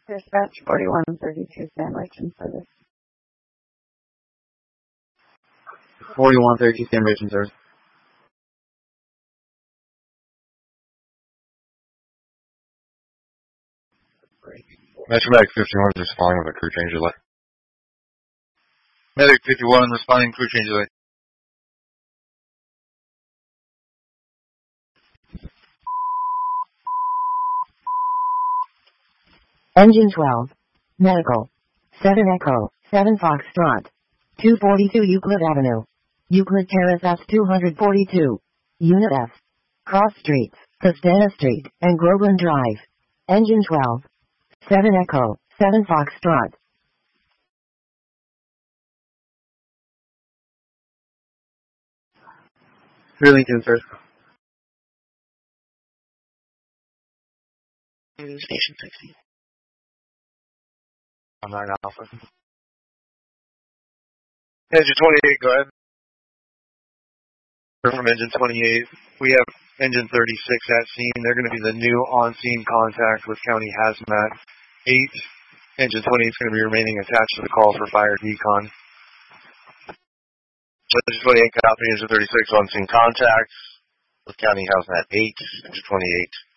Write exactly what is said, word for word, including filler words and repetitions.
Dispatch forty-one thirty-two Sandwich in service. forty-one thirty-two Sandwich in service. Metro Medic fifty-one is responding with a crew change delay. Medic fifty-one responding, crew change delay. Engine twelve. Medical. seven Echo, seven Foxtrot. two forty-two Euclid Avenue. Euclid Terrace S two forty-two. Unit F. Cross Streets, Castana Street, and Groveland Drive. Engine twelve. seven Echo, seven Foxtrot. Three Lincoln, sir. Station sixty. I'm nine Alpha. Engine twenty-eight, go ahead. We're from Engine twenty-eight. We have Engine thirty-six at scene. They're going to be the new on-scene contact with County Hazmat eight. Engine twenty-eight is going to be remaining attached to the call for fire decon. Engine twenty-eight copy, Engine thirty-six on-scene contact with County Hazmat eight. Engine twenty-eight